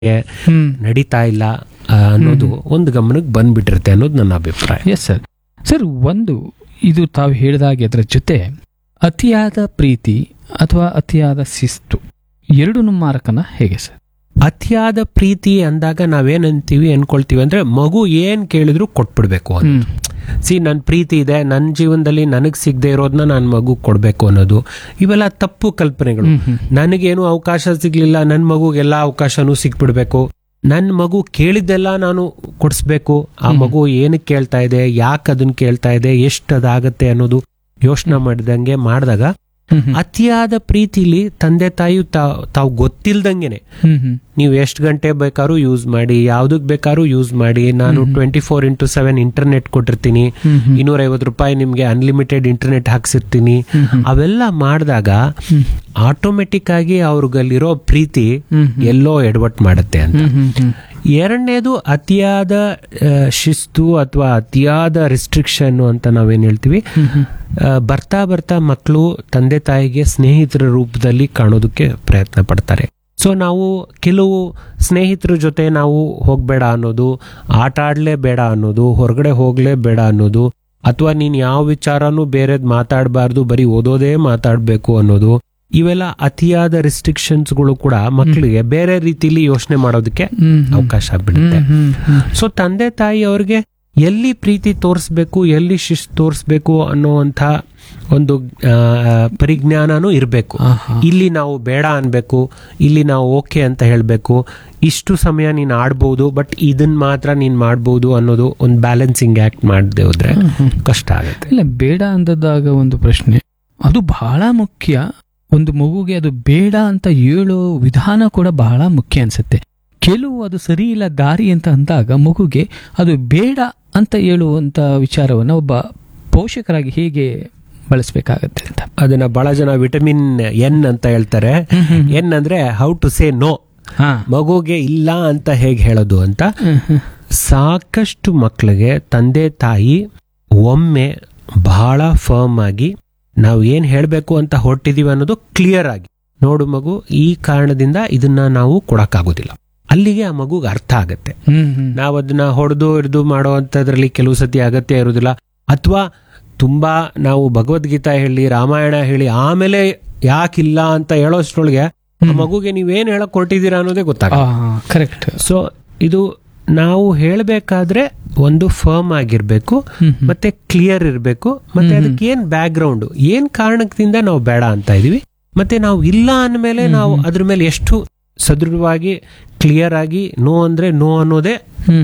ನಡೀತಾ ಇಲ್ಲ ಅನ್ನೋದು ಒಂದು ಗಮನಕ್ಕೆ ಬಂದ್ಬಿಟ್ಟಿರುತ್ತೆ ಅನ್ನೋದು ನನ್ನ ಅಭಿಪ್ರಾಯ. Yes sir. ಸರ್, ಒಂದು ಇದು ತಾವು ಹೇಳಿದಾಗೆ ಅದರ ಜೊತೆ ಅತಿಯಾದ ಪ್ರೀತಿ ಅಥವಾ ಅತಿಯಾದ ಶಿಸ್ತು ಎರಡು ಮಾರಕನ ಹೇಗೆ ಸರ್? ಅತಿಯಾದ ಪ್ರೀತಿ ಅಂದಾಗ ನಾವೇನಂತೀವಿ ಅನ್ಕೊಳ್ತೀವಿ ಅಂದ್ರೆ ಮಗು ಏನ್ ಕೇಳಿದ್ರು ಕೊಟ್ಬಿಡ್ಬೇಕು ಅಂತ. ನನ್ನ ಪ್ರೀತಿ ಇದೆ, ನನ್ನ ಜೀವನದಲ್ಲಿ ನನಗ್ ಸಿಗದೆ ಇರೋದನ್ನ ನಾನು ಮಗು ಕೊಡ್ಬೇಕು ಅನ್ನೋದು ಇವೆಲ್ಲ ತಪ್ಪು ಕಲ್ಪನೆಗಳು. ನನಗೇನು ಅವಕಾಶ ಸಿಗ್ಲಿಲ್ಲ, ನನ್ನ ಮಗುಗೆಲ್ಲ ಅವಕಾಶನೂ ಸಿಕ್ಬಿಡ್ಬೇಕು, ನನ್ನ ಮಗು ಕೇಳಿದ್ದೆಲ್ಲ ನಾನು ಕೊಡಿಸ್ಬೇಕು. ಆ ಮಗು ಏನಕ್ಕೆ ಕೇಳ್ತಾ ಇದೆ, ಯಾಕೆ ಅದನ್ನ ಕೇಳ್ತಾ ಇದೆ, ಎಷ್ಟು ಅದಾಗತ್ತೆ ಅನ್ನೋದು ಯೋಚನೆ ಮಾಡಿದಾಗ ಅತಿಯಾದ ಪ್ರೀತಿಲಿ ತಂದೆ ತಾಯಿ ತಾವು ಗೊತ್ತಿಲ್ದಂಗೆನೆ ನೀವು ಎಷ್ಟು ಗಂಟೆ ಬೇಕಾದ್ರೂ ಯೂಸ್ ಮಾಡಿ, ಯಾವ್ದಕ್ ಬೇಕಾದ್ರೂ ಯೂಸ್ ಮಾಡಿ, ನಾನು 24x7 ಇಂಟರ್ನೆಟ್ ಕೊಟ್ಟಿರ್ತೀನಿ, 250 ರೂಪಾಯಿ ನಿಮ್ಗೆ ಅನ್ಲಿಮಿಟೆಡ್ ಇಂಟರ್ನೆಟ್ ಹಾಕ್ಸಿರ್ತೀನಿ, ಅವೆಲ್ಲ ಮಾಡಿದಾಗ ಆಟೋಮೆಟಿಕ್ ಆಗಿ ಅವ್ರಿಗಲ್ಲಿರೋ ಪ್ರೀತಿ ಎಲ್ಲೋ ಎಡವಟ್ ಮಾಡುತ್ತೆ ಅಂತ. ಎರಡನೇದು ಅತಿಯಾದ ಶಿಸ್ತು ಅಥವಾ ಅತಿಯಾದ ರಿಸ್ಟ್ರಿಕ್ಷನ್ ಅಂತ ನಾವೇನ್ ಹೇಳ್ತೀವಿ. ಬರ್ತಾ ಬರ್ತಾ ಮಕ್ಕಳು ತಂದೆ ತಾಯಿಗೆ ಸ್ನೇಹಿತರ ರೂಪದಲ್ಲಿ ಕಾಣೋದಕ್ಕೆ ಪ್ರಯತ್ನ ಪಡ್ತಾರೆ. ಸೊ ನಾವು ಕೆಲವು ಸ್ನೇಹಿತರ ಜೊತೆ ನಾವು ಹೋಗ್ಬೇಡ ಅನ್ನೋದು, ಆಟ ಆಡ್ಲೇಬೇಡ ಅನ್ನೋದು, ಹೊರಗಡೆ ಹೋಗ್ಲೇಬೇಡ ಅನ್ನೋದು, ಅಥವಾ ನೀನ್ ಯಾವ ವಿಚಾರನೂ ಬೇರೆದ್ ಮಾತಾಡಬಾರ್ದು, ಬರೀ ಓದೋದೇ ಮಾತಾಡ್ಬೇಕು ಅನ್ನೋದು, ಇವೆಲ್ಲ ಅತಿಯಾದ ರಿಸ್ಟ್ರಿಕ್ಷನ್ಸ್ಗಳು ಕೂಡ ಮಕ್ಕಳಿಗೆ ಬೇರೆ ರೀತಿಲಿ ಯೋಚನೆ ಮಾಡೋದಕ್ಕೆ ಅವಕಾಶ ಆಗ್ಬಿಡುತ್ತೆ. ಸೊ ತಂದೆ ತಾಯಿ ಅವ್ರಿಗೆ ಎಲ್ಲಿ ಪ್ರೀತಿ ತೋರಿಸ್ಬೇಕು, ಎಲ್ಲಿ ಶಿಸ್ತು ತೋರಿಸ್ಬೇಕು ಅನ್ನೋವಂಥ ಒಂದು ಪರಿಜ್ಞಾನನೂ ಇರಬೇಕು. ಇಲ್ಲಿ ನಾವು ಬೇಡ ಅನ್ಬೇಕು, ಇಲ್ಲಿ ನಾವು ಓಕೆ ಅಂತ ಹೇಳ್ಬೇಕು, ಇಷ್ಟು ಸಮಯ ನೀನ್ ಆಡ್ಬೋದು ಬಟ್ ಇದನ್ ಮಾತ್ರ ನೀನ್ ಮಾಡ್ಬೋದು ಅನ್ನೋದು ಒಂದು ಬ್ಯಾಲೆನ್ಸಿಂಗ್ ಆಕ್ಟ್ ಮಾಡದೆ ಹೋದ್ರೆ ಕಷ್ಟ ಆಗುತ್ತೆ. ಇಲ್ಲ, ಬೇಡ ಅಂದದಾಗ ಒಂದು ಪ್ರಶ್ನೆ, ಅದು ಬಹಳ ಮುಖ್ಯ. ಒಂದು ಮಗುಗೆ ಅದು ಬೇಡ ಅಂತ ಹೇಳೋ ವಿಧಾನ ಕೂಡ ಬಹಳ ಮುಖ್ಯ ಅನ್ಸುತ್ತೆ. ಕೆಲವು ಅದು ಸರಿ ಇಲ್ಲ ದಾರಿ ಅಂತ ಅಂದಾಗ ಮಗುಗೆ ಅದು ಬೇಡ ಅಂತ ಹೇಳುವಂತ ವಿಚಾರವನ್ನ ಒಬ್ಬ ಪೋಷಕರಾಗಿ ಹೇಗೆ ಬಳಸಬೇಕಾಗತ್ತೆ ಅಂತ. ಅದನ್ನ ಬಹಳ ಜನ ವಿಟಮಿನ್ ಎನ್ ಅಂತ ಹೇಳ್ತಾರೆ. ಎನ್ ಅಂದ್ರೆ ಹೌ ಟು ಸೇ ನೋ, ಮಗುಗೆ ಇಲ್ಲ ಅಂತ ಹೇಗೆ ಹೇಳೋದು ಅಂತ. ಸಾಕಷ್ಟು ಮಕ್ಕಳಿಗೆ ತಂದೆ ತಾಯಿ ಒಮ್ಮೆ ಬಹಳ ಫರ್ಮ್ ಆಗಿ ನಾವು ಏನ್ ಹೇಳ್ಬೇಕು ಅಂತ ಹೊರಟಿದೀವಿ ಅನ್ನೋದು ಕ್ಲಿಯರ್ ಆಗಿ, ನೋಡು ಮಗು ಈ ಕಾರಣದಿಂದ ಇದನ್ನ ನಾವು ಕೊಡಕ್ಕಾಗೋದಿಲ್ಲ, ಅಲ್ಲಿಗೆ ಆ ಮಗುಗೆ ಅರ್ಥ ಆಗತ್ತೆ. ನಾವ್ ಅದನ್ನ ಹೊಡೆದು ಹಿಡಿದು ಮಾಡೋ ಅಂತದ್ರಲ್ಲಿ ಕೆಲವು ಸತಿ ಅಗತ್ಯ ಇರೋದಿಲ್ಲ. ಅಥವಾ ತುಂಬಾ ನಾವು ಭಗವದ್ಗೀತಾ ಹೇಳಿ, ರಾಮಾಯಣ ಹೇಳಿ, ಆಮೇಲೆ ಯಾಕಿಲ್ಲ ಅಂತ ಹೇಳೋಷ್ಟ್ರೊಳಗೆ ಆ ಮಗುಗೆ ನೀವೇನ್ ಹೇಳಕ್ ಹೊರಟಿದ್ದೀರಾ ಅನ್ನೋದೇ ಗೊತ್ತಾಗಲ್ಲ. ಕರೆಕ್ಟ್. ಸೊ ಇದು ನಾವು ಹೇಳಬೇಕಾದ್ರೆ ಒಂದು ಫರ್ಮ್ ಆಗಿರ್ಬೇಕು, ಮತ್ತೆ ಕ್ಲಿಯರ್ ಇರಬೇಕು, ಮತ್ತೆ ಅದಕ್ಕೆ ಏನ್ ಬ್ಯಾಕ್ ಗ್ರೌಂಡ್, ಏನ್ ಕಾರಣದಿಂದ ನಾವು ಬೇಡ ಅಂತ ಇದೀವಿ, ಮತ್ತೆ ನಾವು ಇಲ್ಲ ಅಂದ್ಮೇಲೆ ನಾವು ಅದ್ರ ಮೇಲೆ ಎಷ್ಟು ಸದೃಢವಾಗಿ ಕ್ಲಿಯರ್ ಆಗಿ ನೋ ಅಂದ್ರೆ ನೋ ಅನ್ನೋದೇ.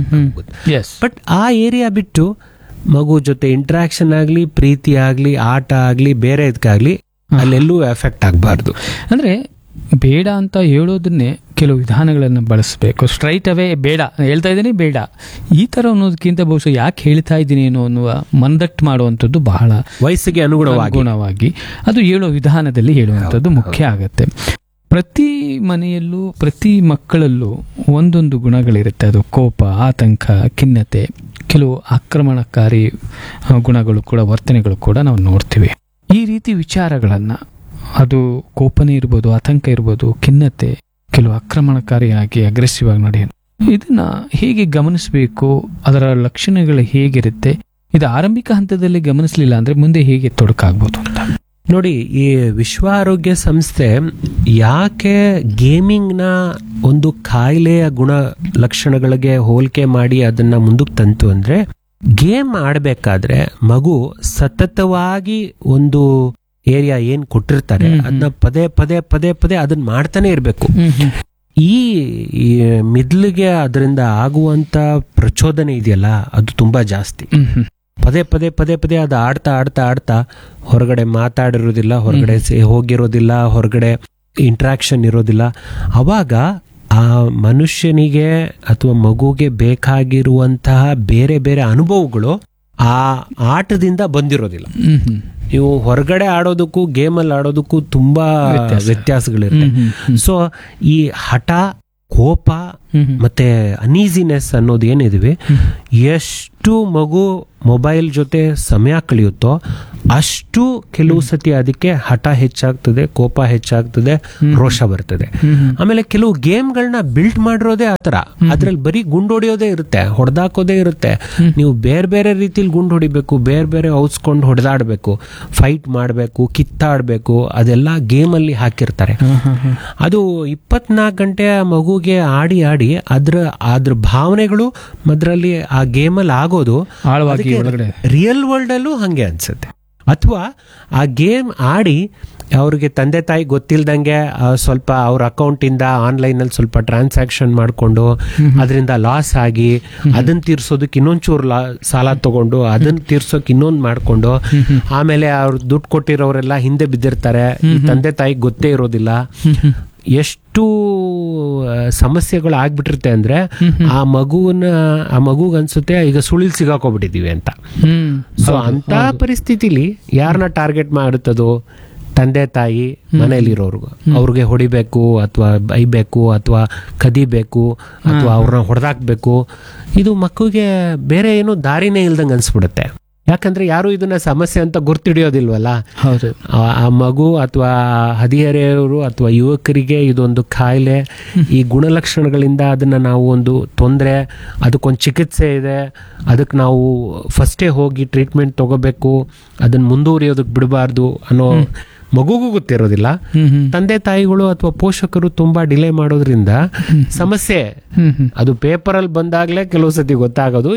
ಬಟ್ ಆ ಏರಿಯಾ ಬಿಟ್ಟು ಮಗು ಜೊತೆ ಇಂಟ್ರಾಕ್ಷನ್ ಆಗ್ಲಿ, ಪ್ರೀತಿ ಆಗ್ಲಿ, ಆಟ ಆಗ್ಲಿ, ಬೇರೆ ಇದಕ್ಕಾಗ್ಲಿ ಅಲ್ಲೆಲ್ಲೂ ಎಫೆಕ್ಟ್ ಆಗಬಾರ್ದು. ಅಂದ್ರೆ ಬೇಡ ಅಂತ ಹೇಳೋದನ್ನೇ ಕೆಲವು ವಿಧಾನಗಳನ್ನು ಬಳಸಬೇಕು. ಸ್ಟ್ರೈಟ್ ಅವೇ ಬೇಡ ಹೇಳ್ತಾ ಇದ್ದೀನಿ ಬೇಡ ಈ ತರ ಅನ್ನೋದಕ್ಕಿಂತ ಬಹುಶಃ ಯಾಕೆ ಹೇಳ್ತಾ ಇದ್ದೀನಿ ಏನೋ ಅನ್ನುವ ಮನದಟ್ಟು ಮಾಡುವಂಥದ್ದು ಬಹಳ ವಯಸ್ಸಿಗೆ ಅನುಗುಣವಾಗಿ ಅದು ಹೇಳೋ ವಿಧಾನದಲ್ಲಿ ಹೇಳುವಂಥದ್ದು ಮುಖ್ಯ ಆಗತ್ತೆ. ಪ್ರತಿ ಮನೆಯಲ್ಲೂ ಪ್ರತಿ ಮಕ್ಕಳಲ್ಲೂ ಒಂದೊಂದು ಗುಣಗಳಿರುತ್ತೆ. ಅದು ಕೋಪ, ಆತಂಕ, ಖಿನ್ನತೆ, ಕೆಲವು ಆಕ್ರಮಣಕಾರಿ ಗುಣಗಳು ಕೂಡ, ವರ್ತನೆಗಳು ಕೂಡ ನಾವು ನೋಡ್ತೀವಿ. ಈ ರೀತಿ ವಿಚಾರಗಳನ್ನ, ಅದು ಕೋಪನೆ ಇರ್ಬೋದು, ಆತಂಕ ಇರ್ಬೋದು, ಖಿನ್ನತೆ, ಕೆಲವು ಆಕ್ರಮಣಕಾರಿಯಾಗಿ ಅಗ್ರೆಸಿವ್ ಆಗಿ ನಡೆಯೋದು, ಇದನ್ನ ಹೇಗೆ ಗಮನಿಸಬೇಕು, ಅದರ ಲಕ್ಷಣಗಳು ಹೇಗಿರುತ್ತೆ, ಇದು ಆರಂಭಿಕ ಹಂತದಲ್ಲಿ ಗಮನಿಸಲಿಲ್ಲ ಅಂದ್ರೆ ಮುಂದೆ ಹೇಗೆ ತೊಡಕಾಗ್ಬೋದು ಅಂತ ನೋಡಿ. ಈ ವಿಶ್ವ ಆರೋಗ್ಯ ಸಂಸ್ಥೆ ಯಾಕೆ ಗೇಮಿಂಗ್ ನ ಒಂದು ಕಾಯಿಲೆಯ ಗುಣ ಲಕ್ಷಣಗಳಿಗೆ ಹೋಲಿಕೆ ಮಾಡಿ ಅದನ್ನ ಮುಂದಕ್ಕೆ ತಂತು ಅಂದ್ರೆ, ಗೇಮ್ ಆಡ್ಬೇಕಾದ್ರೆ ಮಗು ಸತತವಾಗಿ ಒಂದು ಏರಿಯಾ ಏನ್ ಕೊಟ್ಟಿರ್ತಾರೆ ಅದನ್ನ ಪದೇ ಪದೇ ಪದೇ ಪದೇ ಅದನ್ನ ಮಾಡ್ತಾನೆ ಇರ್ಬೇಕು. ಈ ಮಿದ್ಲಿಗೆ ಅದರಿಂದ ಆಗುವಂತ ಪ್ರಚೋದನೆ ಇದೆಯಲ್ಲ ಅದು ತುಂಬಾ ಜಾಸ್ತಿ. ಪದೇ ಪದೇ ಪದೇ ಪದೇ ಅದು ಆಡ್ತಾ ಆಡ್ತಾ ಆಡ್ತಾ ಹೊರಗಡೆ ಮಾತಾಡಿರೋದಿಲ್ಲ, ಹೊರಗಡೆ ಹೋಗಿರೋದಿಲ್ಲ, ಹೊರಗಡೆ ಇಂಟ್ರಾಕ್ಷನ್ ಇರೋದಿಲ್ಲ. ಅವಾಗ ಆ ಮನುಷ್ಯನಿಗೆ ಅಥವಾ ಮಗುಗೆ ಬೇಕಾಗಿರುವಂತಹ ಬೇರೆ ಬೇರೆ ಅನುಭವಗಳು ಆ ಆಟದಿಂದ ಬಂದಿರೋದಿಲ್ಲ. ನೀವು ಹೊರಗಡೆ ಆಡೋದಕ್ಕೂ ಗೇಮಲ್ಲಿ ಆಡೋದಕ್ಕೂ ತುಂಬಾ ವ್ಯತ್ಯಾಸಗಳಿರುತ್ತೆ. ಸೊ ಈ ಹಠ, ಕೋಪ ಮತ್ತೆ ಅನೀಸಿನೆಸ್ ಅನ್ನೋದು ಏನಿದೆ ಎಷ್ಟು ಮಗು ಮೊಬೈಲ್ ಜೊತೆ ಸಮಯ ಕಳೆಯುತ್ತೋ ಅಷ್ಟು ಕೆಲವು ಸತಿ ಅದಕ್ಕೆ ಹಠ ಹೆಚ್ಚಾಗ್ತದೆ, ಕೋಪ ಹೆಚ್ಚಾಗ್ತದೆ, ರೋಷ ಬರ್ತದೆ. ಆಮೇಲೆ ಕೆಲವು ಗೇಮ್ಗಳನ್ನ ಬಿಲ್ಡ್ ಮಾಡಿರೋದೇ ಆತರ, ಅದ್ರಲ್ಲಿ ಬರೀ ಗುಂಡು ಹೊಡೆಯೋದೇ ಇರುತ್ತೆ, ಹೊಡೆದಾಕೋದೇ ಇರುತ್ತೆ. ನೀವು ಬೇರೆ ಬೇರೆ ರೀತಿಲಿ ಗುಂಡು ಹೊಡಿಬೇಕು, ಬೇರೆ ಬೇರೆ ಔಸ್ಕೊಂಡು ಹೊಡೆದಾಡಬೇಕು, ಫೈಟ್ ಮಾಡಬೇಕು, ಕಿತ್ತಾಡಬೇಕು, ಅದೆಲ್ಲ ಗೇಮಲ್ಲಿ ಹಾಕಿರ್ತಾರೆ. ಅದು 24 ಗಂಟೆ ಮಗುಗೆ ಆಡಿ ಆಡಿ ಅದ್ರ ಭಾವನೆಗಳು ಅದರಲ್ಲಿ ಆ ಗೇಮಲ್ಲಿ ಆಗೋದು ರಿಯಲ್ ವರ್ಲ್ಡ್ ಅಲ್ಲೂ ಹಂಗೆ ಅನ್ಸುತ್ತೆ. ಅಥವಾ ಆ ಗೇಮ್ ಆಡಿ ಅವ್ರಿಗೆ ತಂದೆ ತಾಯಿ ಗೊತ್ತಿಲ್ದಂಗೆ ಸ್ವಲ್ಪ ಅವ್ರ ಅಕೌಂಟಿಂದ ಆನ್ಲೈನಲ್ಲಿ ಸ್ವಲ್ಪ ಟ್ರಾನ್ಸಾಕ್ಷನ್ ಮಾಡಿಕೊಂಡು ಅದರಿಂದ ಲಾಸ್ ಆಗಿ ಅದನ್ನ ತೀರ್ಸೋದಕ್ಕೆ ಇನ್ನೊಂಚೂರು ಸಾಲ ತಗೊಂಡು ಅದನ್ನ ತೀರ್ಸೋಕೆ ಇನ್ನೊಂದು ಮಾಡಿಕೊಂಡು ಆಮೇಲೆ ಅವ್ರು ದುಡ್ಡು ಕೊಟ್ಟಿರೋರೆಲ್ಲ ಹಿಂದೆ ಬಿದ್ದಿರ್ತಾರೆ, ತಂದೆ ತಾಯಿಗೆ ಗೊತ್ತೇ ಇರೋದಿಲ್ಲ. ಎಷ್ಟು ಸಮಸ್ಯೆಗಳು ಆಗ್ಬಿಟ್ಟಿರುತ್ತೆ ಅಂದ್ರೆ ಆ ಮಗುಗ್ ಅನ್ಸುತ್ತೆ ಈಗ ಸುಳಿಲ್ ಸಿಗಾಕೋಗ್ಬಿಟ್ಟಿದೀವಿ ಅಂತ. ಸೊ ಅಂತ ಪರಿಸ್ಥಿತಿಲಿ ಯಾರನ್ನ ಟಾರ್ಗೆಟ್ ಮಾಡುತ್ತದೋ ತಂದೆ ತಾಯಿ ಮನೆಯಲ್ಲಿರೋರ್ಗು, ಅವ್ರಿಗೆ ಹೊಡಿಬೇಕು ಅಥವಾ ಬೈಬೇಕು ಅಥವಾ ಕದಿಬೇಕು ಅಥವಾ ಅವ್ರನ್ನ ಹೊಡೆದಾಕ್ಬೇಕು. ಇದು ಮಕ್ಕಳಿಗೆ ಬೇರೆ ಏನೋ ದಾರಿನೇ ಇಲ್ದಂಗೆ ಅನ್ಸ್ಬಿಡುತ್ತೆ. ಯಾಕಂದ್ರೆ ಯಾರು ಇದನ್ನ ಸಮಸ್ಯೆ ಅಂತ ಗುರ್ತಿಡಿಯೋದಿಲ್ವಲ್ಲ. ಹೌದು, ಆ ಮಗು ಅಥವಾ ಹದಿಹರೆಯವರು ಅಥವಾ ಯುವಕರಿಗೆ ಇದೊಂದು ಕಾಯಿಲೆ, ಈ ಗುಣಲಕ್ಷಣಗಳಿಂದ ಅದನ್ನ ನಾವು ಒಂದು ತೊಂದರೆ, ಅದಕ್ಕೊಂದು ಚಿಕಿತ್ಸೆ ಇದೆ, ಅದಕ್ಕೆ ನಾವು ಫಸ್ಟೇ ಹೋಗಿ ಟ್ರೀಟ್ಮೆಂಟ್ ತಗೋಬೇಕು, ಅದನ್ನ ಮುಂದುವರಿಯೋದಕ್ಕೆ ಬಿಡಬಾರ್ದು ಅನ್ನೋ ಮಗುಗೂ ಗೊತ್ತಿರೋದಿಲ್ಲ. ತಂದೆ ತಾಯಿಗಳು ಅಥವಾ ಪೋಷಕರು ತುಂಬಾ ಡಿಲೇ ಮಾಡೋದ್ರಿಂದ ಸಮಸ್ಯೆ ಅದು ಪೇಪರಲ್ಲಿ ಬಂದಾಗ್ಲೇ ಕೆಲವು ಸತಿ ಗೊತ್ತಾಗೋದು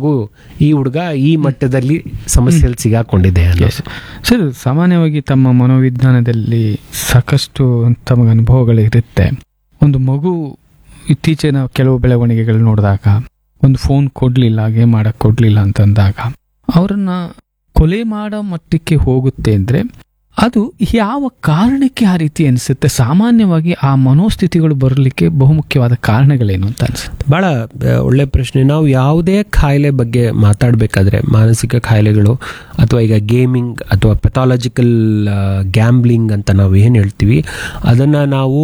ಈ ಹುಡುಗ ಈ ಮಟ್ಟದಲ್ಲಿ ಸಮಸ್ಯೆಯಲ್ಲಿ ಸಿಗಾಕೊಂಡಿದೆ. ಸರ್, ಸಾಮಾನ್ಯವಾಗಿ ತಮ್ಮ ಮನೋವಿಜ್ಞಾನದಲ್ಲಿ ಸಾಕಷ್ಟು ತಮಗೆ ಅನುಭವಗಳಿರುತ್ತೆ. ಒಂದು ಮಗು ಇತ್ತೀಚಿನ ಕೆಲವು ಬೆಳವಣಿಗೆಗಳು ನೋಡಿದಾಗ, ಒಂದು ಫೋನ್ ಕೊಡ್ಲಿಲ್ಲ, ಗೇಮ್ ಮಾಡಕ್ ಕೊಡ್ಲಿಲ್ಲ ಅಂತಂದಾಗ ಅವರನ್ನ ಕೊಲೆ ಮಾಡೋ ಮಟ್ಟಕ್ಕೆ ಹೋಗುತ್ತೆ ಅಂದ್ರೆ ಅದು ಯಾವ ಕಾರಣಕ್ಕೆ ಆ ರೀತಿ ಅನಿಸುತ್ತೆ? ಸಾಮಾನ್ಯವಾಗಿ ಆ ಮನೋಸ್ಥಿತಿಗಳು ಬರಲಿಕ್ಕೆ ಬಹುಮುಖ್ಯವಾದ ಕಾರಣಗಳೇನು ಅಂತ ಅನ್ಸುತ್ತೆ? ಬಹಳ ಒಳ್ಳೆ ಪ್ರಶ್ನೆ. ನಾವು ಯಾವುದೇ ಕಾಯಿಲೆ ಬಗ್ಗೆ ಮಾತಾಡಬೇಕಾದ್ರೆ, ಮಾನಸಿಕ ಕಾಯಿಲೆಗಳು ಅಥವಾ ಈಗ ಗೇಮಿಂಗ್ ಅಥವಾ ಪೆಥಾಲಜಿಕಲ್ ಗ್ಯಾಂಬ್ಲಿಂಗ್ ಅಂತ ನಾವು ಏನು ಹೇಳ್ತೀವಿ, ಅದನ್ನು ನಾವು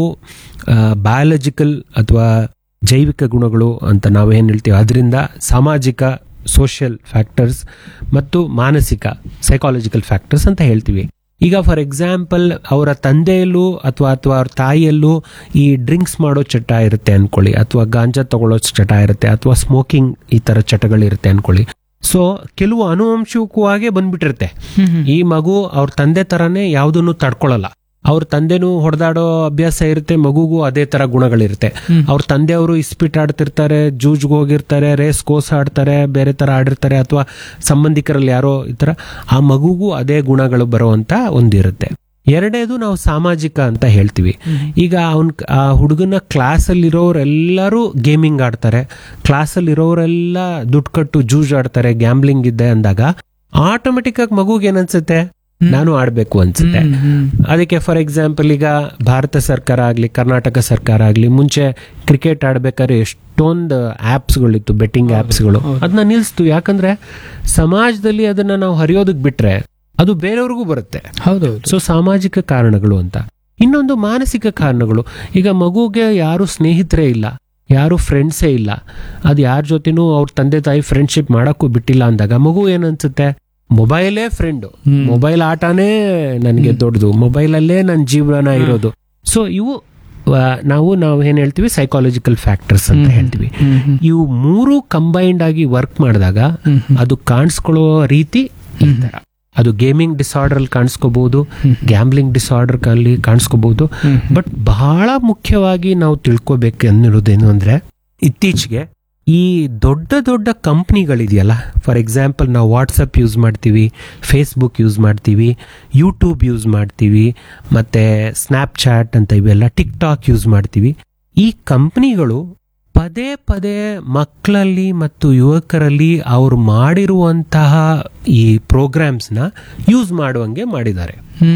ಬಯಾಲಜಿಕಲ್ ಅಥವಾ ಜೈವಿಕ ಗುಣಗಳು ಅಂತ ನಾವೇನು ಹೇಳ್ತೀವಿ, ಅದರಿಂದ ಸಾಮಾಜಿಕ ಸೋಷಿಯಲ್ ಫ್ಯಾಕ್ಟರ್ಸ್ ಮತ್ತು ಮಾನಸಿಕ ಸೈಕಾಲಜಿಕಲ್ ಫ್ಯಾಕ್ಟರ್ಸ್ ಅಂತ ಹೇಳ್ತೀವಿ. ಈಗ ಫಾರ್ ಎಕ್ಸಾಂಪಲ್ ಅವರ ತಂದೆಯಲ್ಲೂ ಅಥವಾ ಅವ್ರ ತಾಯಿಯಲ್ಲೂ ಈ ಡ್ರಿಂಕ್ಸ್ ಮಾಡೋ ಚಟ ಇರುತ್ತೆ ಅನ್ಕೊಳ್ಳಿ, ಅಥವಾ ಗಾಂಜಾ ತಗೊಳ್ಳೋ ಚಟ ಇರುತ್ತೆ, ಅಥವಾ ಸ್ಮೋಕಿಂಗ್ ಈ ತರ ಚಟಗಳಿರುತ್ತೆ ಅನ್ಕೊಳ್ಳಿ. ಸೊ ಕೆಲವು ಅನುವಂಶಿಕವಾಗೇ ಬಂದ್ಬಿಟ್ಟಿರುತ್ತೆ. ಈ ಮಗು ಅವ್ರ ತಂದೆ ತರಾನೇ ಯಾವುದನ್ನು ತಡ್ಕೊಳ್ಳಲ್ಲ. ಅವ್ರ ತಂದೆನೂ ಹೊಡೆದಾಡೋ ಅಭ್ಯಾಸ ಇರುತ್ತೆ, ಮಗುಗೂ ಅದೇ ತರ ಗುಣಗಳಿರುತ್ತೆ. ಅವ್ರ ತಂದೆಯವರು ಇಸ್ಪಿಟ್ ಆಡ್ತಿರ್ತಾರೆ, ಜೂಜ್ಗೆ ಹೋಗಿರ್ತಾರೆ, ರೇಸ್ ಕೋರ್ಸ್ ಆಡ್ತಾರೆ, ಬೇರೆ ತರ ಆಡಿರ್ತಾರೆ, ಅಥವಾ ಸಂಬಂಧಿಕರಲ್ಲಿ ಯಾರೋ ಈ ತರ, ಆ ಮಗುಗೂ ಅದೇ ಗುಣಗಳು ಬರುವಂತ ಒಂದಿರುತ್ತೆ. ಎರಡನೇದು ನಾವು ಸಾಮಾಜಿಕ ಅಂತ ಹೇಳ್ತೀವಿ. ಈಗ ಆ ಹುಡುಗನ ಕ್ಲಾಸಲ್ಲಿರೋರೆಲ್ಲರೂ ಗೇಮಿಂಗ್ ಆಡ್ತಾರೆ, ಕ್ಲಾಸಲ್ಲಿರೋರೆಲ್ಲ ದುಡ್ಡು ಕಟ್ಟು ಜೂಜ್ ಆಡ್ತಾರೆ, ಗ್ಯಾಂಬ್ಲಿಂಗ್ ಇದೆ ಅಂದಾಗ ಆಟೋಮೆಟಿಕ್ ಆಗಿ ಮಗುಗೆ ಏನನ್ಸುತ್ತೆ, ನಾನು ಆಡ್ಬೇಕು ಅನ್ಸುತ್ತೆ. ಅದಕ್ಕೆ ಫಾರ್ ಎಕ್ಸಾಂಪಲ್ ಈಗ ಭಾರತ ಸರ್ಕಾರ ಆಗ್ಲಿ, ಕರ್ನಾಟಕ ಸರ್ಕಾರ ಆಗ್ಲಿ, ಮುಂಚೆ ಕ್ರಿಕೆಟ್ ಆಡ್ಬೇಕಾದ್ರೆ ಎಷ್ಟೊಂದು ಆಪ್ಸ್ಗಳಿತ್ತು, ಬೆಟ್ಟಿಂಗ್ ಆಪ್ಸ್ಗಳು, ಅದನ್ನ ನಿಲ್ಸ್ತು. ಯಾಕಂದ್ರೆ ಸಮಾಜದಲ್ಲಿ ಅದನ್ನ ನಾವು ಹರಿಯೋದಕ್ ಬಿಟ್ರೆ ಅದು ಬೇರೆಯವ್ರಿಗೂ ಬರುತ್ತೆ. ಹೌದೌದು. ಸೊ ಸಾಮಾಜಿಕ ಕಾರಣಗಳು ಅಂತ. ಇನ್ನೊಂದು ಮಾನಸಿಕ ಕಾರಣಗಳು. ಈಗ ಮಗುಗೆ ಯಾರು ಸ್ನೇಹಿತರೇ ಇಲ್ಲ, ಯಾರು ಫ್ರೆಂಡ್ಸೇ ಇಲ್ಲ, ಅದು ಯಾರ ಜೊತೆನೂ ಅವ್ರ ತಂದೆ ತಾಯಿ ಫ್ರೆಂಡ್ಶಿಪ್ ಮಾಡಕ್ಕೂ ಬಿಟ್ಟಿಲ್ಲ ಅಂದಾಗ ಮಗು ಏನನ್ಸುತ್ತೆ, ಮೊಬೈಲೇ ಫ್ರೆಂಡು, ಮೊಬೈಲ್ ಆಟನೇ ನನಗೆ ದೊಡ್ಡದು, ಮೊಬೈಲಲ್ಲೇ ನನ್ನ ಜೀವನ ಇರೋದು. ಸೊ ಇವು ನಾವು ಏನ್ ಹೇಳ್ತೀವಿ, ಸೈಕಾಲಜಿಕಲ್ ಫ್ಯಾಕ್ಟರ್ಸ್ ಅಂತ ಹೇಳ್ತೀವಿ. ಇವು ಮೂರು ಕಂಬೈನ್ಡ್ ಆಗಿ ವರ್ಕ್ ಮಾಡಿದಾಗ ಅದು ಕಾಣಿಸ್ಕೊಳ್ಳೋ ರೀತಿ ಈ ತರ. ಅದು ಗೇಮಿಂಗ್ ಡಿಸಾರ್ಡರ್ ಅಲ್ಲಿ ಕಾಣಿಸ್ಕೋಬಹುದು, ಗ್ಯಾಂಬ್ಲಿಂಗ್ ಡಿಸಾರ್ಡರ್ ಅಲ್ಲಿ ಕಾಣಿಸ್ಕೋಬಹುದು. ಬಟ್ ಬಹಳ ಮುಖ್ಯವಾಗಿ ನಾವು ತಿಳ್ಕೊಬೇಕು ಅನ್ನಿರೋದೇನು ಅಂದ್ರೆ, ಇತ್ತೀಚೆಗೆ ಈ ದೊಡ್ಡ ದೊಡ್ಡ ಕಂಪ್ನಿಗಳಿದೆಯಲ್ಲ, ಫಾರ್ ಎಕ್ಸಾಂಪಲ್ ನಾವು ವಾಟ್ಸಪ್ ಯೂಸ್ ಮಾಡ್ತೀವಿ, ಫೇಸ್ಬುಕ್ ಯೂಸ್ ಮಾಡ್ತೀವಿ, ಯೂಟ್ಯೂಬ್ ಯೂಸ್ ಮಾಡ್ತೀವಿ, ಮತ್ತೆ ಸ್ನ್ಯಾಪ್ಚಾಟ್ ಅಂತ ಇವೆಲ್ಲ, ಟಿಕ್ ಟಾಕ್ ಯೂಸ್ ಮಾಡ್ತೀವಿ. ಈ ಕಂಪ್ನಿಗಳು ಪದೇ ಪದೇ ಮಕ್ಕಳಲ್ಲಿ ಮತ್ತು ಯುವಕರಲ್ಲಿ ಅವ್ರು ಮಾಡಿರುವಂತಹ ಈ ಪ್ರೋಗ್ರಾಮ್ಸ್ನ ಯೂಸ್ ಮಾಡುವಂಗೆ ಮಾಡಿದ್ದಾರೆ.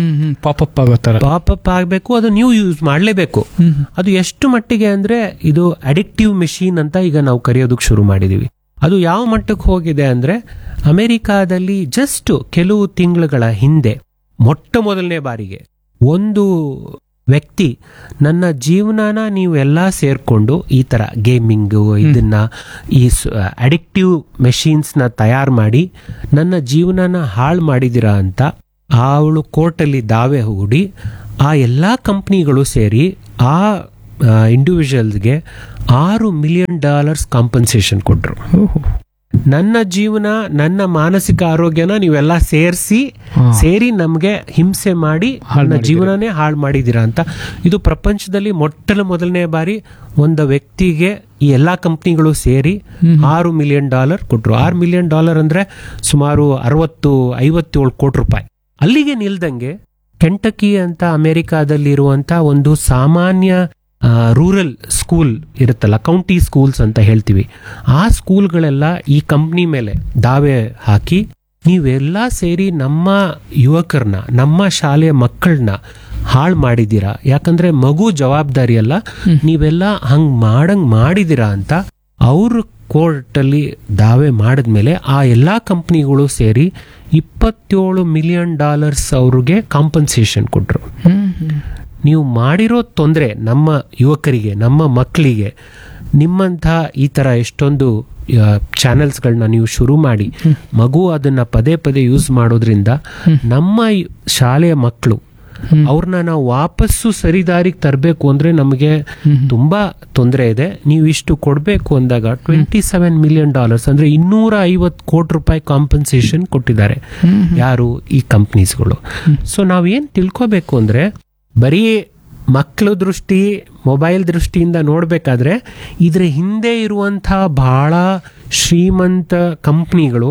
ಪಾಪಪ್ ಆಗೋತರ, ಪಾಪಪ್ ಆಗಬೇಕು, ಅದು ನೀವು ಯೂಸ್ ಮಾಡಲೇಬೇಕು. ಅದು ಎಷ್ಟು ಮಟ್ಟಿಗೆ ಅಂದ್ರೆ ಇದು ಅಡಿಕ್ಟಿವ್ ಮೆಷಿನ್ ಅಂತ ಈಗ ನಾವು ಕರೆಯೋದಕ್ಕೆ ಶುರು ಮಾಡಿದೀವಿ. ಅದು ಯಾವ ಮಟ್ಟಕ್ಕೆ ಹೋಗಿದೆ ಅಂದ್ರೆ, ಅಮೆರಿಕಾದಲ್ಲಿ ಜಸ್ಟ್ ಕೆಲವು ತಿಂಗಳುಗಳ ಹಿಂದೆ ಮೊಟ್ಟ ಮೊದಲನೇ ಬಾರಿಗೆ ಒಂದು ವ್ಯಕ್ತಿ ನನ್ನ ಜೀವನನ ನೀವೆಲ್ಲ ಸೇರ್ಕೊಂಡು ಈ ಥರ ಗೇಮಿಂಗು ಇದನ್ನ ಈ ಅಡಿಕ್ಟಿವ್ ಮೆಷಿನ್ಸ್ನ ತಯಾರು ಮಾಡಿ ನನ್ನ ಜೀವನನ ಹಾಳು ಮಾಡಿದಿರಾ ಅಂತ ಅವಳು ಕೋರ್ಟಲ್ಲಿ ದಾವೆ ಹೂಡಿ ಆ ಎಲ್ಲ ಕಂಪ್ನಿಗಳು ಸೇರಿ ಆ ಇಂಡಿವಿಜುವಲ್ಸ್ಗೆ $6 ಮಿಲಿಯನ್ ಕಾಂಪನ್ಸೇಷನ್ ಕೊಟ್ಟರು. ನನ್ನ ಜೀವನ ನನ್ನ ಮಾನಸಿಕ ಆರೋಗ್ಯನ ನೀವೆಲ್ಲ ಸೇರಿ ನಮಗೆ ಹಿಂಸೆ ಮಾಡಿ ನನ್ನ ಜೀವನನೇ ಹಾಳು ಮಾಡಿದ್ದೀರಾ ಅಂತ. ಇದು ಪ್ರಪಂಚದಲ್ಲಿ ಮೊದಲನೇ ಬಾರಿ ಒಂದು ವ್ಯಕ್ತಿಗೆ ಈ ಎಲ್ಲಾ ಕಂಪ್ನಿಗಳು ಸೇರಿ $6 ಮಿಲಿಯನ್ ಕೊಟ್ರು. $6 ಮಿಲಿಯನ್ ಅಂದ್ರೆ ಸುಮಾರು 57 ಕೋಟಿ ರೂಪಾಯಿ. ಅಲ್ಲಿಗೆ ನಿಲ್ದಂಗೆ ಕೆಂಟಕಿ ಅಂತ ಅಮೆರಿಕಾದಲ್ಲಿರುವಂತ ಒಂದು ಸಾಮಾನ್ಯ ರೂರಲ್ ಸ್ಕೂಲ್ ಇರುತ್ತಲ್ಲ, ಕೌಂಟಿ ಸ್ಕೂಲ್ಸ್ ಅಂತ ಹೇಳ್ತೀವಿ, ಆ ಸ್ಕೂಲ್ಗಳೆಲ್ಲ ಈ ಕಂಪ್ನಿ ಮೇಲೆ ದಾವೆ ಹಾಕಿ ನೀವೆಲ್ಲ ಸೇರಿ ನಮ್ಮ ಯುವಕರನ್ನ, ನಮ್ಮ ಶಾಲೆಯ ಮಕ್ಕಳನ್ನ ಹಾಳು ಮಾಡಿದ್ದೀರಾ, ಯಾಕಂದ್ರೆ ಮಗು ಜವಾಬ್ದಾರಿ ಅಲ್ಲ, ನೀವೆಲ್ಲ ಹಂಗ್ ಮಾಡಿದಿರಾ ಅಂತ ಅವರು ಕೋರ್ಟಲ್ಲಿ ದಾವೆ ಮಾಡಿದ್ಮೇಲೆ ಆ ಎಲ್ಲ ಕಂಪ್ನಿಗಳು ಸೇರಿ $27 ಮಿಲಿಯನ್ ಅವ್ರಿಗೆ ಕಾಂಪನ್ಸೇಷನ್ ಕೊಟ್ರು. ನೀವು ಮಾಡಿರೋ ತೊಂದರೆ ನಮ್ಮ ಯುವಕರಿಗೆ, ನಮ್ಮ ಮಕ್ಕಳಿಗೆ, ನಿಮ್ಮಂಥ ಈ ಥರ ಎಷ್ಟೊಂದು ಚಾನೆಲ್ಸ್ಗಳನ್ನ ನೀವು ಶುರು ಮಾಡಿ ಮಗು ಅದನ್ನ ಪದೇ ಪದೇ ಯೂಸ್ ಮಾಡೋದ್ರಿಂದ ನಮ್ಮ ಶಾಲೆಯ ಮಕ್ಕಳು ಅವ್ರನ್ನ ನಾವು ವಾಪಸ್ಸು ಸರಿದಾರಿಗೆ ತರಬೇಕು ಅಂದ್ರೆ ನಮಗೆ ತುಂಬಾ ತೊಂದರೆ ಇದೆ. ನೀವು ಇಷ್ಟು ಕೊಡಬೇಕು ಅಂದಾಗ $27 ಮಿಲಿಯನ್ ಅಂದ್ರೆ $250 ಕೋಟಿ ರೂಪಾಯಿ ಕಾಂಪನ್ಸೇಷನ್ ಕೊಟ್ಟಿದ್ದಾರೆ ಯಾರು, ಈ ಕಂಪ್ನೀಸ್ಗಳು. ಸೊ ನಾವೇನ್ ತಿಳ್ಕೋಬೇಕು ಅಂದ್ರೆ ಬರೀ ಮಕ್ಕಳ ದೃಷ್ಟಿ, ಮೊಬೈಲ್ ದೃಷ್ಟಿಯಿಂದ ನೋಡ್ಬೇಕಾದ್ರೆ ಇದ್ರ ಹಿಂದೆ ಇರುವಂತಹ ಬಹಳ ಶ್ರೀಮಂತ ಕಂಪ್ನಿಗಳು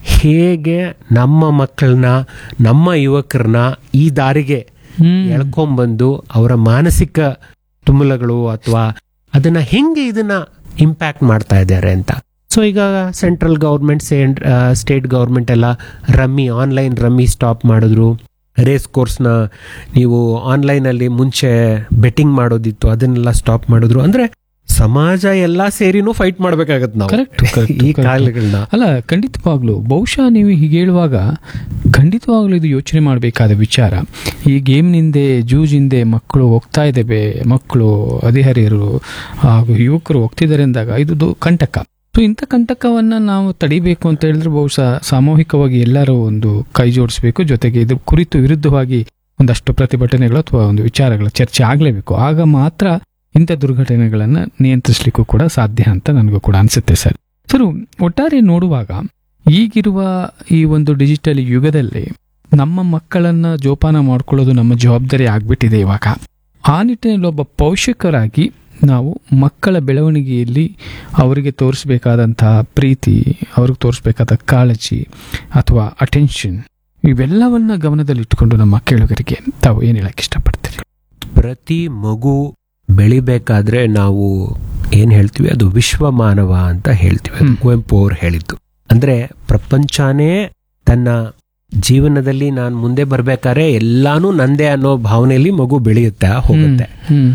ಹೇಗೆ ನಮ್ಮ ಮಕ್ಕಳನ್ನ, ನಮ್ಮ ಯುವಕರನ್ನ ಈ ದಾರಿಗೆ ಎಳ್ಕೊಂಡ್ಬಂದು ಅವರ ಮಾನಸಿಕ ತುಮುಲಗಳು ಅಥವಾ ಅದನ್ನ ಹೆಂಗೆ ಇದನ್ನ ಇಂಪ್ಯಾಕ್ಟ್ ಮಾಡ್ತಾ ಇದ್ದಾರೆ ಅಂತ. ಸೊ ಈಗ ಸೆಂಟ್ರಲ್ ಗೌರ್ಮೆಂಟ್, ಸ್ಟೇಟ್ ಗೌರ್ಮೆಂಟ್ ಎಲ್ಲ ಆನ್ಲೈನ್ ರಮ್ಮಿ ಸ್ಟಾಪ್ ಮಾಡಿದ್ರು. ರೇಸ್ ಕೋರ್ಸ್ನ ನೀವು ಆನ್ಲೈನಲ್ಲಿ ಮುಂಚೆ ಬೆಟ್ಟಿಂಗ್ ಮಾಡೋದಿತ್ತು, ಅದನ್ನೆಲ್ಲ ಸ್ಟಾಪ್ ಮಾಡಿದ್ರು. ಅಂದ್ರೆ ಸಮಾಜ ಎಲ್ಲ ಸೇರಿನೂ ಫೈಟ್ ಮಾಡ್ಬೇಕಾಗತ್ತೆ ನಾವು ಈ ಕಾಯಿಲೆಗಳನ್ನ. ಅಲ್ಲ, ಖಂಡಿತವಾಗ್ಲು ಬಹುಶಃ ನೀವು ಹೀಗೆ ಹೇಳುವಾಗ ಖಂಡಿತವಾಗ್ಲೂ ಇದು ಯೋಚನೆ ಮಾಡಬೇಕಾದ ವಿಚಾರ. ಈ ಗೇಮ್ನಿಂದೆ, ಜೂಜಿಂದೆ ಮಕ್ಕಳು ಹೋಗ್ತಾ ಇದ್ದೇವೆ, ಮಕ್ಕಳು ಹದಿಹರೆಯರು ಹಾಗೂ ಯುವಕರು ಹೋಗ್ತಿದ್ದಾರೆ ಅಂದಾಗ ಇದು ಕಂಟಕ. ಸೊ ಇಂಥ ಕಂಟಕವನ್ನು ನಾವು ತಡಿಬೇಕು ಅಂತ ಹೇಳಿದ್ರೆ ಬಹುಶಃ ಸಾಮೂಹಿಕವಾಗಿ ಎಲ್ಲರೂ ಒಂದು ಕೈ ಜೋಡಿಸಬೇಕು. ಜೊತೆಗೆ ಇದು ಕುರಿತು ವಿರುದ್ಧವಾಗಿ ಒಂದಷ್ಟು ಪ್ರತಿಭಟನೆಗಳು ಅಥವಾ ಒಂದು ವಿಚಾರಗಳ ಚರ್ಚೆ ಆಗಲೇಬೇಕು. ಆಗ ಮಾತ್ರ ಇಂಥ ದುರ್ಘಟನೆಗಳನ್ನು ನಿಯಂತ್ರಿಸಲಿಕ್ಕೂ ಕೂಡ ಸಾಧ್ಯ ಅಂತ ನನಗೂ ಕೂಡ ಅನಿಸುತ್ತೆ ಸರ್. ಸರ್, ಒಟ್ಟಾರೆ ನೋಡುವಾಗ ಈಗಿರುವ ಈ ಒಂದು ಡಿಜಿಟಲ್ ಯುಗದಲ್ಲಿ ನಮ್ಮ ಮಕ್ಕಳನ್ನ ಜೋಪಾನ ಮಾಡ್ಕೊಳ್ಳೋದು ನಮ್ಮ ಜವಾಬ್ದಾರಿ ಆಗ್ಬಿಟ್ಟಿದೆ ಇವಾಗ. ಆ ನಿಟ್ಟಿನಲ್ಲಿ ಒಬ್ಬ ಪೋಷಕರಾಗಿ ನಾವು ಮಕ್ಕಳ ಬೆಳವಣಿಗೆಯಲ್ಲಿ ಅವರಿಗೆ ತೋರಿಸಬೇಕಾದಂತಹ ಪ್ರೀತಿ, ಅವ್ರಿಗೆ ತೋರಿಸಬೇಕಾದ ಕಾಳಜಿ ಅಥವಾ ಅಟೆನ್ಷನ್, ಇವೆಲ್ಲವನ್ನ ಗಮನದಲ್ಲಿಟ್ಟುಕೊಂಡು ನಮ್ಮ ಕೇಳುಗರಿಗೆ ತಾವು ಏನು ಹೇಳಕ್ಕೆ ಇಷ್ಟಪಡ್ತೀರಿ? ಪ್ರತಿ ಮಗು ಬೆಳಿಬೇಕಾದ್ರೆ ನಾವು ಏನ್ ಹೇಳ್ತೀವಿ, ಅದು ವಿಶ್ವ ಮಾನವ ಅಂತ ಹೇಳ್ತೀವಿ. ಕುವೆಂಪು ಅವ್ರು ಹೇಳಿದ್ದು. ಅಂದ್ರೆ ಪ್ರಪಂಚನೇ ತನ್ನ ಜೀವನದಲ್ಲಿ ನಾನು ಮುಂದೆ ಬರ್ಬೇಕಾದ್ರೆ ಎಲ್ಲಾನು ನಂದೇ ಅನ್ನೋ ಭಾವನೆಯಲ್ಲಿ ಮಗು ಬೆಳೆಯುತ್ತಾ ಹೋಗುತ್ತೆ.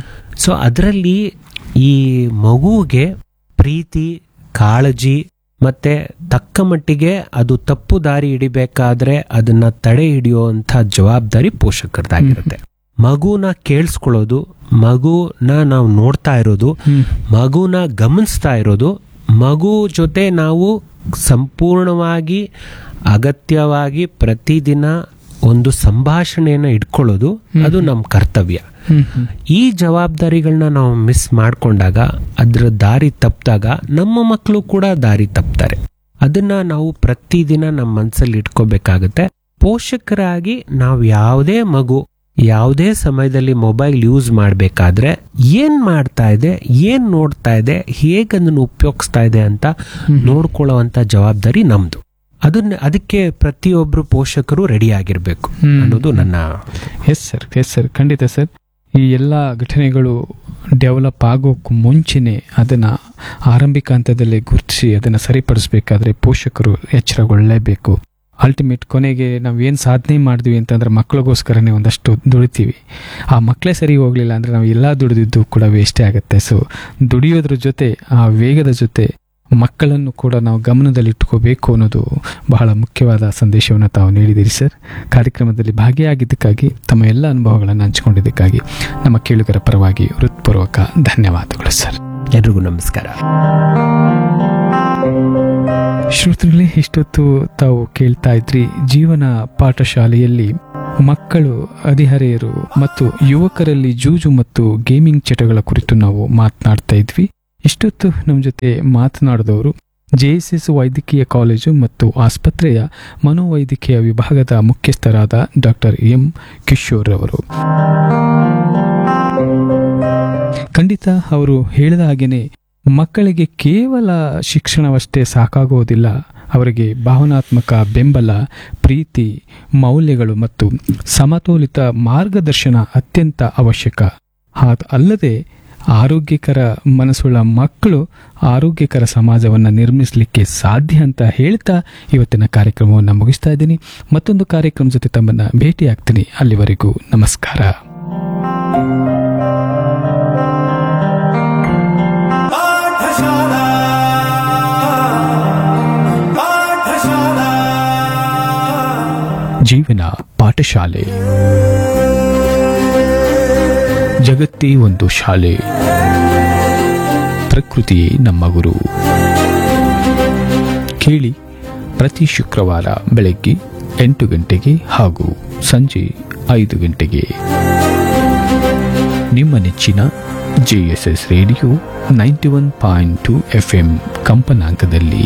ಸೊ ಅದರಲ್ಲಿ ಈ ಮಗುವಿಗೆ ಪ್ರೀತಿ, ಕಾಳಜಿ ಮತ್ತೆ ತಕ್ಕ ಮಟ್ಟಿಗೆ ಅದು ತಪ್ಪು ದಾರಿ ಹಿಡಿಬೇಕಾದ್ರೆ ಅದನ್ನ ತಡೆ ಹಿಡಿಯುವಂತ ಜವಾಬ್ದಾರಿ ಪೋಷಕರದಾಗಿರುತ್ತೆ. ಮಗುನ ಕೇಳಿಸ್ಕೊಳ್ಳೋದು, ಮಗುನ ನಾವು ನೋಡ್ತಾ ಇರೋದು, ಮಗುನ ಗಮನಿಸ್ತಾ ಇರೋದು, ಮಗು ಜೊತೆ ನಾವು ಸಂಪೂರ್ಣವಾಗಿ ಅಗತ್ಯವಾಗಿ ಪ್ರತಿದಿನ ಒಂದು ಸಂಭಾಷಣೆಯನ್ನ ಇಟ್ಕೊಳ್ಳೋದು ಅದು ನಮ್ಮ ಕರ್ತವ್ಯ. ಈ ಜವಾಬ್ದಾರಿಗಳನ್ನ ನಾವು ಮಿಸ್ ಮಾಡ್ಕೊಂಡಾಗ, ಅದ್ರ ದಾರಿ ತಪ್ಪಿದಾಗ ನಮ್ಮ ಮಕ್ಕಳು ಕೂಡ ದಾರಿ ತಪ್ತಾರೆ. ಅದನ್ನ ನಾವು ಪ್ರತಿದಿನ ನಮ್ಮ ಮನಸ್ಸಲ್ಲಿ ಇಟ್ಕೋಬೇಕಾಗತ್ತೆ. ಪೋಷಕರಾಗಿ ನಾವು ಯಾವುದೇ ಮಗು ಯಾವುದೇ ಸಮಯದಲ್ಲಿ ಮೊಬೈಲ್ ಯೂಸ್ ಮಾಡಬೇಕಾದ್ರೆ ಏನ್ ಮಾಡ್ತಾ ಇದೆ, ಏನ್ ನೋಡ್ತಾ ಇದೆ, ಹೇಗೆ ಅದನ್ನು ಉಪಯೋಗಿಸ್ತಾ ಇದೆ ಅಂತ ನೋಡ್ಕೊಳ್ಳುವಂತ ಜವಾಬ್ದಾರಿ ನಮ್ದು. ಅದಕ್ಕೆ ಪ್ರತಿಯೊಬ್ರು ಪೋಷಕರು ರೆಡಿ ಆಗಿರ್ಬೇಕು ಅನ್ನೋದು ನನ್ನ. ಎಸ್ ಸರ್, ಖಂಡಿತ ಸರ್. ಈ ಎಲ್ಲ ಘಟನೆಗಳು ಡೆವಲಪ್ ಆಗೋಕ್ಕೂ ಮುಂಚೆನೆ ಅದನ್ನ ಆರಂಭಿಕ ಹಂತದಲ್ಲೇ ಗುರುತಿಸಿ ಅದನ್ನ ಸರಿಪಡಿಸಬೇಕಾದ್ರೆ ಪೋಷಕರು ಎಚ್ಚರಗೊಳ್ಳಲೇಬೇಕು. ಅಲ್ಟಿಮೇಟ್ ಕೊನೆಗೆ ನಾವು ಏನು ಸಾಧನೆ ಮಾಡಿದ್ವಿ ಅಂತಂದ್ರೆ ಮಕ್ಕಳಿಗೋಸ್ಕರನೇ ಒಂದಷ್ಟು ದುಡಿತೀವಿ. ಆ ಮಕ್ಕಳೇ ಸರಿ ಹೋಗ್ಲಿಲ್ಲ ಅಂದ್ರೆ ನಾವು ಎಲ್ಲ ದುಡಿದಿದ್ದು ಕೂಡ ವೇಸ್ಟೇ ಆಗುತ್ತೆ. ಸೊ ದುಡಿಯೋದ್ರ ಜೊತೆ, ಆ ವೇಗದ ಜೊತೆ ಮಕ್ಕಳನ್ನು ಕೂಡ ನಾವು ಗಮನದಲ್ಲಿಟ್ಟುಕೋಬೇಕು ಅನ್ನೋದು ಬಹಳ ಮುಖ್ಯವಾದ ಸಂದೇಶವನ್ನು ತಾವು ನೀಡಿದ್ದೀರಿ ಸರ್. ಕಾರ್ಯಕ್ರಮದಲ್ಲಿ ಭಾಗಿಯಾಗಿದ್ದಕ್ಕಾಗಿ, ತಮ್ಮ ಎಲ್ಲ ಅನುಭವಗಳನ್ನು ಹಂಚಿಕೊಂಡಿದ್ದಕ್ಕಾಗಿ ನಮ್ಮ ಕೇಳುಗರ ಪರವಾಗಿ ಹೃತ್ಪೂರ್ವಕ ಧನ್ಯವಾದಗಳು ಸರ್. ಎಲ್ರಿಗೂ ನಮಸ್ಕಾರ. ಶ್ರೋತೃಗಳೇ, ಇಷ್ಟೊತ್ತು ತಾವು ಕೇಳ್ತಾ ಇದ್ರಿ ಜೀವನ ಪಾಠಶಾಲೆಯಲ್ಲಿ ಮಕ್ಕಳು, ಹದಿಹರೆಯರು ಮತ್ತು ಯುವಕರಲ್ಲಿ ಜೂಜು ಮತ್ತು ಗೇಮಿಂಗ್ ಚಟಗಳ ಕುರಿತು ನಾವು ಮಾತನಾಡ್ತಾ ಇದ್ವಿ. ಇಷ್ಟೊತ್ತು ನಮ್ಮ ಜೊತೆ ಮಾತನಾಡಿದವರು JSS ವೈದ್ಯಕೀಯ ಕಾಲೇಜು ಮತ್ತು ಆಸ್ಪತ್ರೆಯ ಮನೋವೈದ್ಯಕೀಯ ವಿಭಾಗದ ಮುಖ್ಯಸ್ಥರಾದ ಡಾಕ್ಟರ್ ಎಂ ಕಿಶೋರ್ ಅವರು. ಖಂಡಿತ ಅವರು ಹೇಳಿದ ಹಾಗೇನೆ ಮಕ್ಕಳಿಗೆ ಕೇವಲ ಶಿಕ್ಷಣವಷ್ಟೇ ಸಾಕಾಗುವುದಿಲ್ಲ. ಅವರಿಗೆ ಭಾವನಾತ್ಮಕ ಬೆಂಬಲ, ಪ್ರೀತಿ, ಮೌಲ್ಯಗಳು ಮತ್ತು ಸಮತೋಲಿತ ಮಾರ್ಗದರ್ಶನ ಅತ್ಯಂತ ಅವಶ್ಯಕ. ಅಲ್ಲದೆ ಆರೋಗ್ಯಕರ ಮನಸ್ಸುಳ್ಳ ಮಕ್ಕಳು ಆರೋಗ್ಯಕರ ಸಮಾಜವನ್ನು ನಿರ್ಮಿಸಲಿಕ್ಕೆ ಸಾಧ್ಯ ಅಂತ ಹೇಳ್ತಾ ಇವತ್ತಿನ ಕಾರ್ಯಕ್ರಮವನ್ನು ಮುಗಿಸ್ತಾ ಇದ್ದೀನಿ. ಮತ್ತೊಂದು ಕಾರ್ಯಕ್ರಮ ಜೊತೆ ತಮ್ಮನ್ನು ಭೇಟಿಯಾಗ್ತೀನಿ. ಅಲ್ಲಿವರೆಗೂ ನಮಸ್ಕಾರ. ಜೀವನ ಪಾಠಶಾಲೆ. ಜಗತ್ತೇ ಒಂದು ಶಾಲೆ, ಪ್ರಕೃತಿಯೇ ನಮ್ಮ ಗುರು. ಕೇಳಿ ಪ್ರತಿ ಶುಕ್ರವಾರ ಬೆಳಗ್ಗೆ 8 ಗಂಟೆಗೆ ಹಾಗೂ ಸಂಜೆ 5 ಗಂಟೆಗೆ ನಿಮ್ಮ ನೆಚ್ಚಿನ JSS ರೇಡಿಯೋ 91.2 FM ಕಂಪನಾಂಕದಲ್ಲಿ.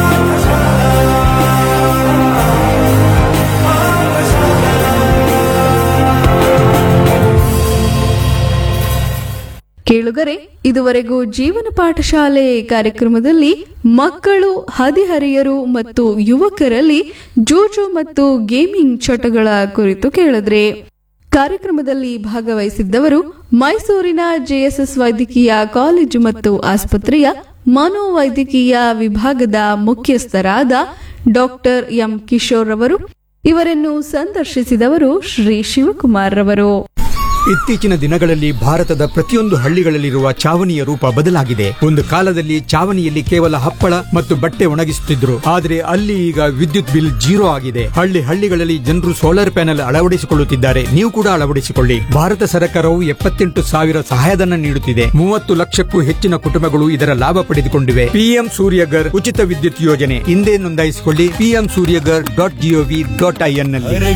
ಕೇಳುಗರೆ, ಇದುವರೆಗೂ ಜೀವನ ಪಾಠಶಾಲೆ ಕಾರ್ಯಕ್ರಮದಲ್ಲಿ ಮಕ್ಕಳು, ಹದಿಹರೆಯರು ಮತ್ತು ಯುವಕರಲ್ಲಿ ಜೂಜು ಮತ್ತು ಗೇಮಿಂಗ್ ಚಟಗಳ ಕುರಿತು ಕೇಳಿದ್ರೆ. ಕಾರ್ಯಕ್ರಮದಲ್ಲಿ ಭಾಗವಹಿಸಿದ್ದವರು ಮೈಸೂರಿನ JSS ವೈದ್ಯಕೀಯ ಕಾಲೇಜು ಮತ್ತು ಆಸ್ಪತ್ರೆಯ ಮನೋವೈದ್ಯಕೀಯ ವಿಭಾಗದ ಮುಖ್ಯಸ್ಥರಾದ ಡಾಕ್ಟರ್ ಎಂ ಕಿಶೋರ್ ಅವರು. ಇವರನ್ನು ಸಂದರ್ಶಿಸಿದವರು ಶ್ರೀ ಶಿವಕುಮಾರ್ ರವರು. ಇತ್ತೀಚಿನ ದಿನಗಳಲ್ಲಿ ಭಾರತದ ಪ್ರತಿಯೊಂದು ಹಳ್ಳಿಗಳಲ್ಲಿರುವ ಚಾವಣಿಯ ರೂಪ ಬದಲಾಗಿದೆ. ಒಂದು ಕಾಲದಲ್ಲಿ ಚಾವಣಿಯಲ್ಲಿ ಕೇವಲ ಹಪ್ಪಳ ಮತ್ತು ಬಟ್ಟೆ ಒಣಗಿಸುತ್ತಿದ್ರು, ಆದರೆ ಅಲ್ಲಿ ಈಗ ವಿದ್ಯುತ್ ಬಿಲ್ 0 ಆಗಿದೆ. ಹಳ್ಳಿಗಳಲ್ಲಿ ಜನರು ಸೋಲಾರ್ ಪ್ಯಾನೆಲ್ ಅಳವಡಿಸಿಕೊಳ್ಳುತ್ತಿದ್ದಾರೆ. ನೀವು ಕೂಡ ಅಳವಡಿಸಿಕೊಳ್ಳಿ. ಭಾರತ ಸರ್ಕಾರವು 78,000 ಸಹಾಯಧನ ನೀಡುತ್ತಿದೆ. 30 ಲಕ್ಷಕ್ಕೂ ಹೆಚ್ಚಿನ ಕುಟುಂಬಗಳು ಇದರ ಲಾಭ ಪಡೆದುಕೊಂಡಿವೆ. PM ಸೂರ್ಯಗರ್ ಉಚಿತ ವಿದ್ಯುತ್ ಯೋಜನೆ ಹಿಂದೆ ನೋಂದಾಯಿಸಿಕೊಳ್ಳಿ. pmsuryagar.gov.in ನಲ್ಲಿ.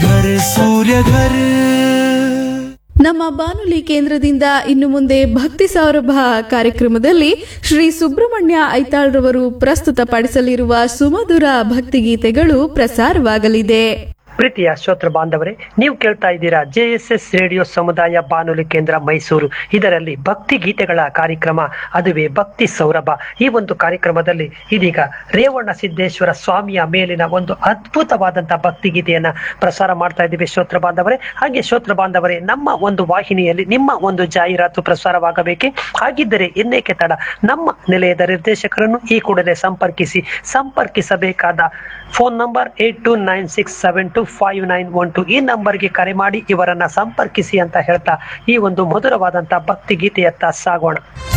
ನಮ್ಮ ಬಾನುಲಿ ಕೇಂದ್ರದಿಂದ ಇನ್ನು ಮುಂದೆ ಭಕ್ತಿ ಸೌರಭ ಕಾರ್ಯಕ್ರಮದಲ್ಲಿ ಶ್ರೀ ಸುಬ್ರಹ್ಮಣ್ಯ ಐತಾಳ್ರವರು ಪ್ರಸ್ತುತಪಡಿಸಲಿರುವ ಸುಮಧುರ ಭಕ್ತಿಗೀತೆಗಳು ಪ್ರಸಾರವಾಗಲಿದೆ. ಪ್ರೀತಿಯ ಶ್ರೋತೃ ಬಾಂಧವರೇ, ನೀವು ಕೇಳ್ತಾ ಇದ್ದೀರಾ JSS ರೇಡಿಯೋ ಸಮುದಾಯ ಬಾನುಲಿ ಕೇಂದ್ರ ಮೈಸೂರು. ಇದರಲ್ಲಿ ಭಕ್ತಿ ಗೀತೆಗಳ ಕಾರ್ಯಕ್ರಮ, ಅದುವೇ ಭಕ್ತಿ ಸೌರಭ. ಈ ಒಂದು ಕಾರ್ಯಕ್ರಮದಲ್ಲಿ ಇದೀಗ ರೇವಣ ಸಿದ್ದೇಶ್ವರ ಸ್ವಾಮಿಯ ಮೇಲಿನ ಒಂದು ಅದ್ಭುತವಾದಂತಹ ಭಕ್ತಿ ಗೀತೆಯನ್ನ ಪ್ರಸಾರ ಮಾಡ್ತಾ ಇದ್ದೀವಿ ಶ್ರೋತೃ ಬಾಂಧವರೇ. ಹಾಗೆ ಶ್ರೋತೃ ಬಾಂಧವರೇ, ನಮ್ಮ ಒಂದು ವಾಹಿನಿಯಲ್ಲಿ ನಿಮ್ಮ ಒಂದು ಜಾಹೀರಾತು ಪ್ರಸಾರವಾಗಬೇಕೆ? ಹಾಗಿದ್ದರೆ ಇನ್ನೇಕೆ ತಡ, ನಮ್ಮ ನಿಲಯದ ನಿರ್ದೇಶಕರನ್ನು ಈ ಕೂಡಲೇ ಸಂಪರ್ಕಿಸಬೇಕಾದ ಫೋನ್ ನಂಬರ್ 8296725912. ಈ ನಂಬರ್ಗೆ ಕರೆ ಮಾಡಿ ಇವರನ್ನ ಸಂಪರ್ಕಿಸಿ ಅಂತ ಹೇಳ್ತಾ ಈ ಒಂದು ಮಧುರವಾದಂತಹ ಭಕ್ತಿ ಗೀತೆಯತ್ತ ಸಾಗೋಣ.